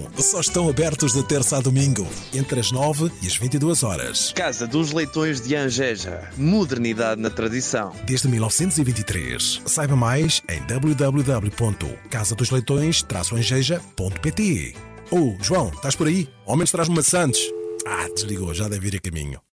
Atenção, só estão abertos de terça a domingo, entre as 9 e as 22 horas. Casa dos Leitões de Angeja. Modernidade na tradição. Desde 1923. Saiba mais em www.casadosleitões-angeja.pt. João, estás por aí? Ao menos traz-me maçantes. Desligou, já deve ir a caminho.